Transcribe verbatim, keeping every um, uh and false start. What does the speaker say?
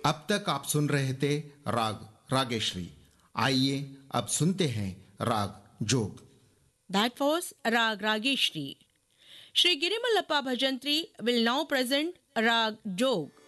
अब तक आप सुन रहे थे राग रागेश्वरी। आइए अब सुनते हैं राग जोग। That was Rag Rageshri. Shri Girimallappa Bhajantri will now present Rag Jog.